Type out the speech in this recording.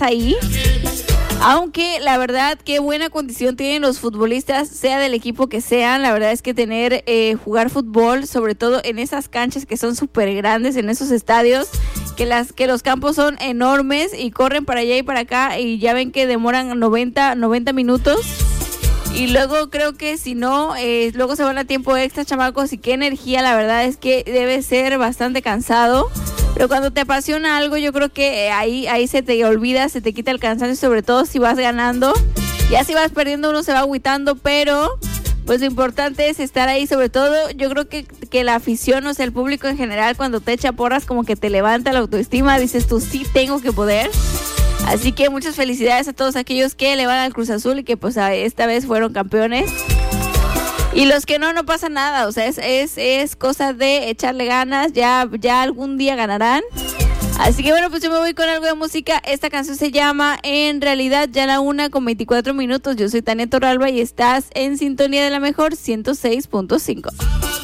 estás ahí. Aunque la verdad, qué buena condición tienen los futbolistas, sea del equipo que sean. La verdad es que jugar fútbol, sobre todo en esas canchas que son súper grandes, en esos estadios, que los campos son enormes y corren para allá y para acá, y ya ven que demoran 90 minutos. Y luego creo que si no, luego se van a tiempo extra, chamacos, y qué energía, la verdad es que debe ser bastante cansado. Pero cuando te apasiona algo, yo creo que ahí se te olvida, se te quita el cansancio, sobre todo si vas ganando. Ya si vas perdiendo uno se va agüitando, pero pues lo importante es estar ahí. Sobre todo yo creo que la afición, o sea, el público en general, cuando te echa porras, como que te levanta la autoestima, dices tú, sí tengo que poder. Así que muchas felicidades a todos aquellos que le van al Cruz Azul y que pues esta vez fueron campeones. Y los que no pasa nada, o sea, es cosa de echarle ganas, ya algún día ganarán. Así que bueno, pues yo me voy con algo de música. Esta canción se llama En Realidad, ya la 1:24. Yo soy Tania Torralba y estás en sintonía de la mejor 106.5.